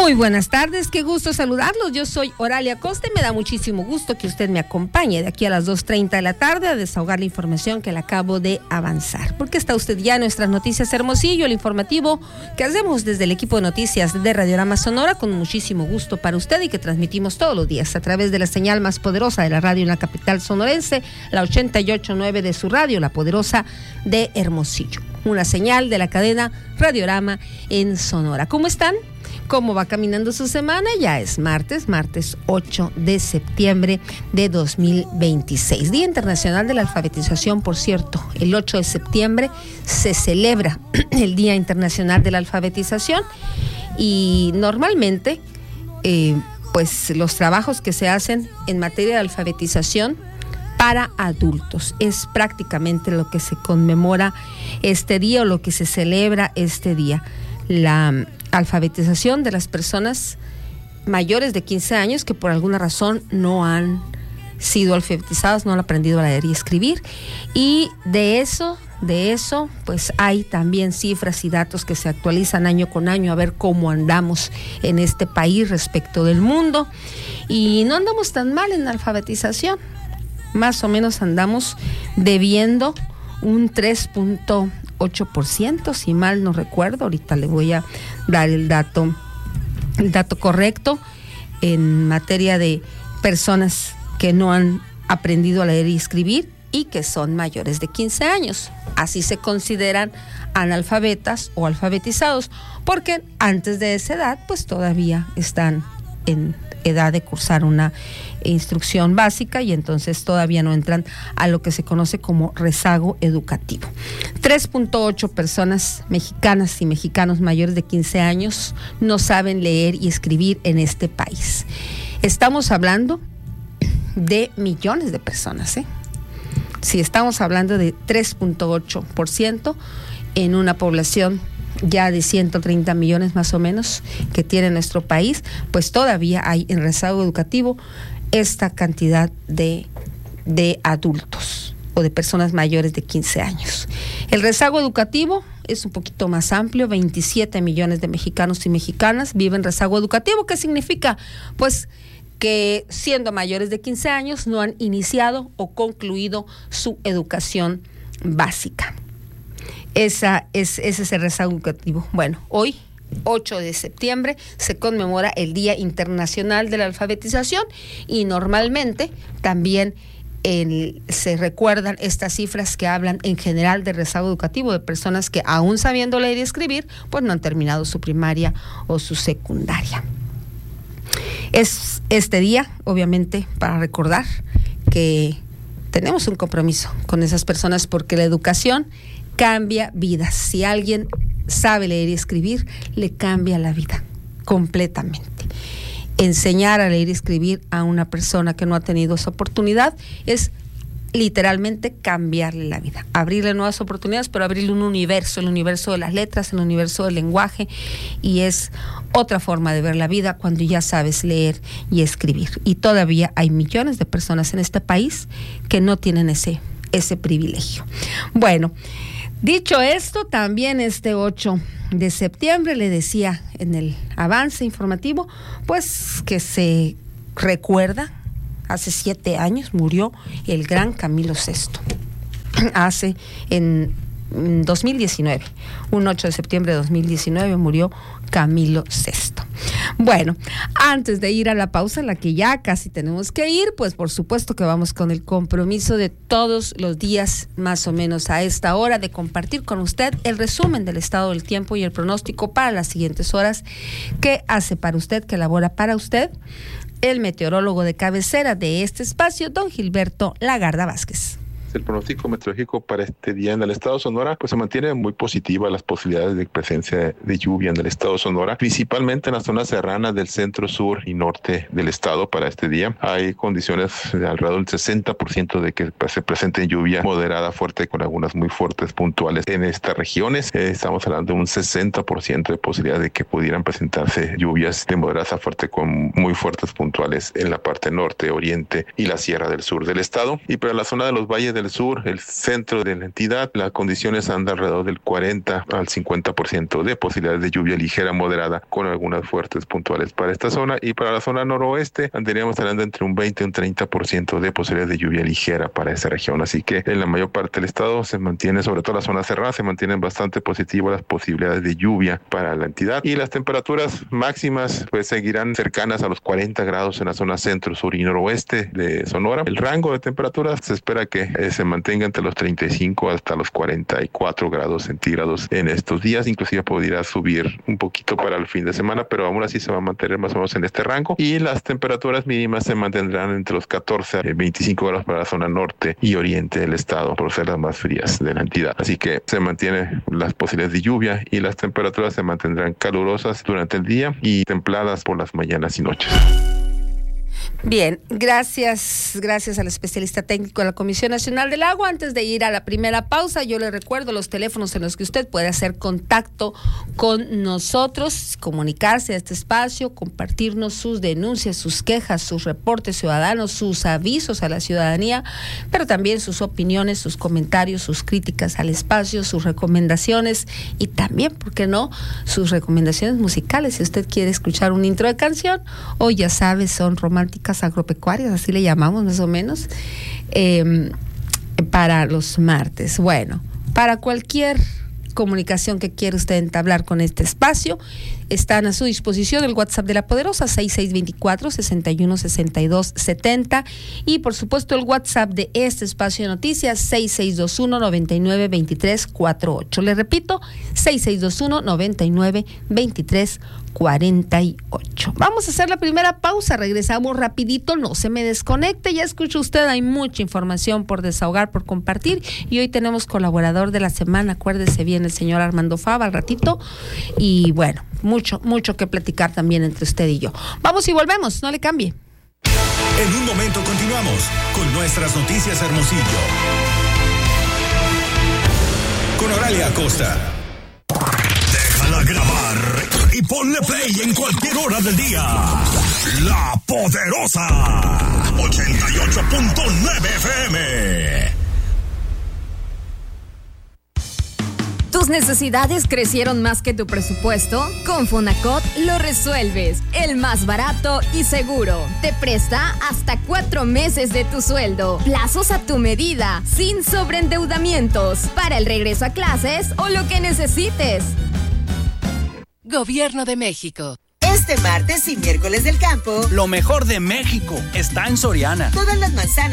Muy buenas tardes, qué gusto saludarlos. Yo soy Oralia Costa y me da muchísimo gusto que usted me acompañe de aquí a las 2:30 de la tarde a desahogar la información que le acabo de avanzar. Porque está usted ya en nuestras noticias Hermosillo, el informativo que hacemos desde el equipo de noticias de Radiorama Sonora con muchísimo gusto para usted y que transmitimos todos los días a través de la señal más poderosa de la radio en la capital sonorense, la 88.9 de su radio, la poderosa de Hermosillo. Una señal de la cadena Radiorama en Sonora. ¿Cómo están? ¿Cómo va caminando su semana? Ya es martes 8 de septiembre de 2026. Día Internacional de la Alfabetización, por cierto. El 8 de septiembre se celebra el Día Internacional de la Alfabetización y normalmente pues los trabajos que se hacen en materia de alfabetización para adultos es prácticamente lo que se conmemora este día o lo que se celebra este día. La alfabetización de las personas mayores de 15 años que por alguna razón no han sido alfabetizadas, no han aprendido a leer y escribir. Y de eso, pues hay también cifras y datos que se actualizan año con año a ver cómo andamos en este país respecto del mundo. Y no andamos tan mal en alfabetización. Más o menos andamos debiendo un 3.8%, si mal no recuerdo. Ahorita le voy a dar el dato correcto en materia de personas que no han aprendido a leer y escribir y que son mayores de 15 años. Así se consideran analfabetas o alfabetizados, porque antes de esa edad, pues todavía están en edad de cursar una instrucción básica y entonces todavía no entran a lo que se conoce como rezago educativo. 3.8 personas mexicanas y mexicanos mayores de 15 años no saben leer y escribir en este país. Estamos hablando de millones de personas, Si estamos hablando de 3.8% en una población ya de 130 millones más o menos que tiene nuestro país, pues todavía hay en rezago educativo esta cantidad de adultos o de personas mayores de 15 años. El rezago educativo es un poquito más amplio, 27 millones de mexicanos y mexicanas viven rezago educativo. ¿Qué significa? Pues que siendo mayores de 15 años no han iniciado o concluido su educación básica. Ese es el rezago educativo. Bueno, hoy, 8 de septiembre, se conmemora el Día Internacional de la Alfabetización y normalmente también se recuerdan estas cifras que hablan en general de rezago educativo de personas que aún sabiendo leer y escribir, pues no han terminado su primaria o su secundaria. Es este día, obviamente, para recordar que tenemos un compromiso con esas personas porque la educación cambia vidas. Si alguien sabe leer y escribir, le cambia la vida completamente. Enseñar a leer y escribir a una persona que no ha tenido esa oportunidad es literalmente cambiarle la vida, abrirle nuevas oportunidades, pero abrirle un universo, el universo de las letras, el universo del lenguaje, y es otra forma de ver la vida cuando ya sabes leer y escribir. Y todavía hay millones de personas en este país que no tienen ese privilegio. Bueno, dicho esto, también este 8 de septiembre, le decía en el avance informativo, pues que se recuerda, hace 7 años murió el gran Camilo VI. Hace en 2019, un 8 de septiembre de 2019 murió Camilo VI. Bueno, antes de ir a la pausa en la que ya casi tenemos que ir, pues por supuesto que vamos con el compromiso de todos los días, más o menos a esta hora, de compartir con usted el resumen del estado del tiempo y el pronóstico para las siguientes horas que hace para usted, que elabora para usted el meteorólogo de cabecera de este espacio, don Gilberto Lagarda Vázquez. El pronóstico meteorológico para este día en el estado de Sonora pues se mantiene muy positiva las posibilidades de presencia de lluvia en el estado de Sonora, principalmente en las zonas serranas del centro, sur y norte del estado para este día. Hay condiciones de alrededor del 60% de que se presente lluvia moderada fuerte con algunas muy fuertes puntuales en estas regiones. Estamos hablando de un 60% de posibilidad de que pudieran presentarse lluvias de moderadas a fuerte con muy fuertes puntuales en la parte norte, oriente y la sierra del sur del estado. Y para la zona de los valles del sur, el centro de la entidad, las condiciones andan alrededor del 40 al 50% de posibilidades de lluvia ligera moderada con algunas fuertes puntuales para esta zona, y para la zona noroeste andaríamos hablando entre un 20 y un 30% de posibilidades de lluvia ligera para esa región. Así que en la mayor parte del estado se mantiene, sobre todo la zona cerrada, se mantienen bastante positivas las posibilidades de lluvia para la entidad, y las temperaturas máximas pues seguirán cercanas a los 40 grados en la zona centro, sur y noroeste de Sonora. El rango de temperaturas se espera que se mantenga entre los 35 hasta los 44 grados centígrados en estos días. Inclusive podría subir un poquito para el fin de semana, pero aún así se va a mantener más o menos en este rango, y las temperaturas mínimas se mantendrán entre los 14 y 25 grados para la zona norte y oriente del estado, por ser las más frías de la entidad. Así que se mantienen las posibilidades de lluvia, y las temperaturas se mantendrán calurosas durante el día y templadas por las mañanas y noches. Bien, gracias al especialista técnico de la Comisión Nacional del Agua. Antes de ir a la primera pausa, yo le recuerdo los teléfonos en los que usted puede hacer contacto con nosotros, comunicarse a este espacio, compartirnos sus denuncias, sus quejas, sus reportes ciudadanos, sus avisos a la ciudadanía, pero también sus opiniones, sus comentarios, sus críticas al espacio, sus recomendaciones, y también, ¿por qué no?, sus recomendaciones musicales. Si usted quiere escuchar un intro de canción, o ya sabe, son románticas agropecuarias, así le llamamos más o menos, para los martes. Bueno, para cualquier comunicación que quiera usted entablar con este espacio, están a su disposición el WhatsApp de La Poderosa, 6624-616270, y por supuesto el WhatsApp de este espacio de noticias, 6621-992348. Le repito, 6621-992348. Vamos a hacer la primera pausa, regresamos rapidito, no se me desconecte. Ya escucha usted, hay mucha información por desahogar, por compartir, y hoy tenemos colaborador de la semana, acuérdese bien, el señor Armando Fava, al ratito, y bueno, mucho que platicar también entre usted y yo. Vamos y volvemos, no le cambie. En un momento continuamos con nuestras noticias Hermosillo, con Oralia Acosta. Déjala grabar y ponle play en cualquier hora del día. La Poderosa 88.9 FM. ¿Tus necesidades crecieron más que tu presupuesto? Con Fonacot lo resuelves. El más barato y seguro. Te presta hasta 4 meses de tu sueldo. Plazos a tu medida, sin sobreendeudamientos. Para el regreso a clases o lo que necesites. Gobierno de México. Este martes y miércoles del campo, lo mejor de México está en Soriana. Todas las manzanas